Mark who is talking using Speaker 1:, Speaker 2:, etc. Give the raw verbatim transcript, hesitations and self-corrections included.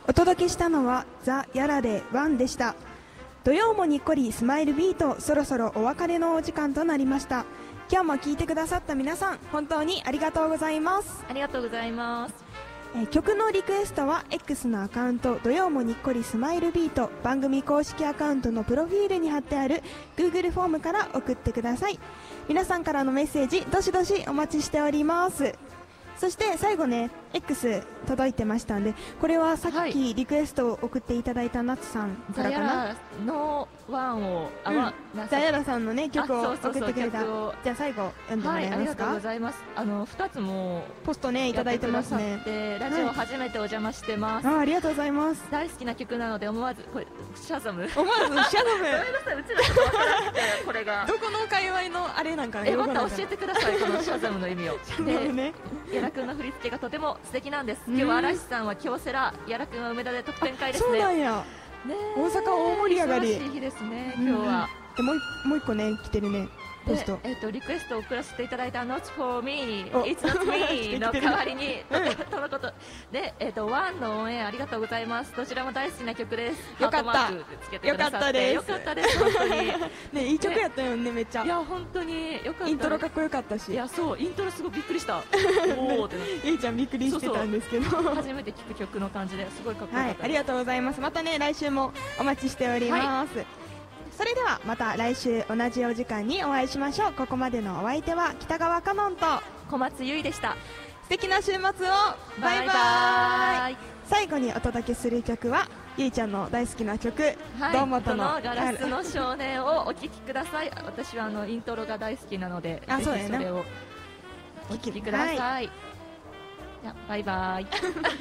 Speaker 1: お届けしたのはザ・ヤラでワンでした。土曜もにっこりスマイルビート、そろそろお別れのお時間となりました。今日も聞いてくださった皆さん、本当にありがとうございます。
Speaker 2: ありがとうございます。
Speaker 1: えー曲のリクエストは X のアカウント土曜もにっこりスマイルビート、番組公式アカウントのプロフィールに貼ってある Google フォームから送ってください。皆さんからのメッセージどしどしお待ちしております。そして最後ね X 届いてましたんで、これはさっきリクエストを送っていただいたナツさんか
Speaker 2: ザ
Speaker 1: らかな。
Speaker 2: ヤラのワンを、あ、
Speaker 1: うん
Speaker 2: わな
Speaker 1: ザヤラさんのね曲を
Speaker 2: あそうそうそう
Speaker 1: 送ってくれた。
Speaker 2: 曲を
Speaker 1: じゃあ最後読んでも
Speaker 2: はい、
Speaker 1: らえますか。
Speaker 2: ありがとうございます。あのふたつも
Speaker 1: ポストねいただいてます
Speaker 2: や
Speaker 1: ね
Speaker 2: ってくださってラジオ初めてお邪魔してます。
Speaker 1: あありがとうございます。
Speaker 2: 大好きな曲なので思わずこれシャザム。
Speaker 1: 思わずシャド
Speaker 2: ごめんなさい、うちらちょっとわからなくてこれが。
Speaker 1: ムどこの界隈のあれなんかな。
Speaker 2: え、また
Speaker 1: 用語なんか
Speaker 2: 教えてくださいこのシャザムの意味を。
Speaker 1: シャドウね。
Speaker 2: ヤラくんの振り付けがとても素敵なんです。
Speaker 1: うん
Speaker 2: 今日は嵐さんは京セラ、ヤラくんは梅田で特典会です
Speaker 1: そう
Speaker 2: ね。
Speaker 1: なんや。
Speaker 2: ねえ
Speaker 1: 大阪大盛り上がり
Speaker 2: 忙しい日ですね今日は。
Speaker 1: でもう一もう一個ね来てるねポスト。
Speaker 2: でえっとリクエストを送らせていただいた Not for me
Speaker 1: お
Speaker 2: It's not me の代わりに
Speaker 1: うん
Speaker 2: とのことで、えっとワンの応援ありがとうございます。どちらも大好きな曲です。
Speaker 1: よかった
Speaker 2: ハートマークつけてくださって
Speaker 1: よかったです
Speaker 2: よかったです本当に。
Speaker 1: ねいい曲やったよねめっちゃ。
Speaker 2: いや本当によかったです。
Speaker 1: イントロかっこよかったし。
Speaker 2: いやそうイントロすごいびっくりしたおおってなって
Speaker 1: ゆいちゃんびっくりしてたんですけど。
Speaker 2: 初めて聞く曲の感じですごいかっこよ
Speaker 1: はい
Speaker 2: かったです。
Speaker 1: ありがとうございます。またね来週もお待ちしております。それではまた来週同じお時間にお会いしましょう。ここまでのお相手は北川かのんと
Speaker 2: 小松優衣でした。
Speaker 1: 素敵な週末を。バイバイ。
Speaker 2: バイ
Speaker 1: 最後にお届けする曲はゆいちゃんの大好きな曲、
Speaker 2: はい、
Speaker 1: 堂本の
Speaker 2: ガラスの少年をお聴きください。私はあのイントロが大好きなので、ぜひ
Speaker 1: あそうやな
Speaker 2: それをお聴きください。じゃあバイバイ。